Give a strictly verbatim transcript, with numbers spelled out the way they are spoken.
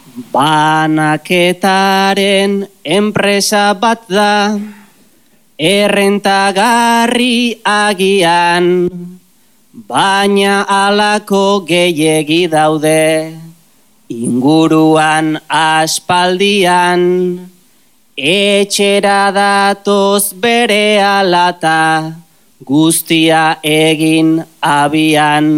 Banaketaren enpresa bat da, errentagarri agian, baina alako gehiegi daude, inguruan aspaldian, etxera datoz bere alata, guztia egin abian.